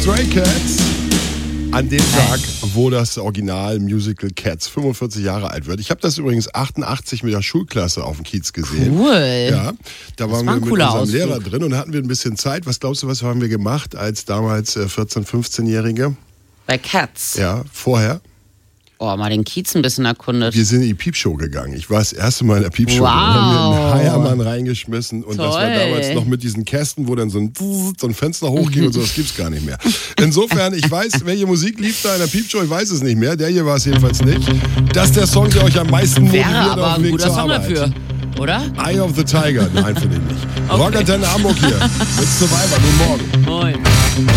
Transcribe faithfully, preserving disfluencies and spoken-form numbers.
Stray Cats. An dem Tag, wo das Original-Musical Cats fünfundvierzig Jahre alt wird. Ich habe das übrigens achtundachtzig mit der Schulklasse auf dem Kiez gesehen. Cool. Ja, da waren war wir mit cooler unserem Ausflug. Lehrer drin und hatten wir ein bisschen Zeit. Was glaubst du, was haben wir gemacht als damals vierzehn-, fünfzehnjährige? Bei Cats. Ja, vorher. Oh, mal den Kiez ein bisschen erkundet. Wir sind in die Piepshow gegangen. Ich war das erste Mal in der Piepshow. Wow. Da haben wir einen Heiermann reingeschmissen. Und Toll. das war damals noch mit diesen Kästen, wo dann so ein, so ein Fenster hochging und so. Das gibt's gar nicht mehr. Insofern, ich weiß, welche Musik lief da in der Piepshow. Ich weiß es nicht mehr. Der hier war es jedenfalls nicht. Das ist der Song, der euch am meisten motiviert Wäre auf aber dem ein Weg guter zur Song Arbeit. dafür, oder? Eye of the Tiger. Nein, finde ich nicht. Okay. Rockantenne Hamburg hier. Mit Survivor. Guten Morgen. Moin.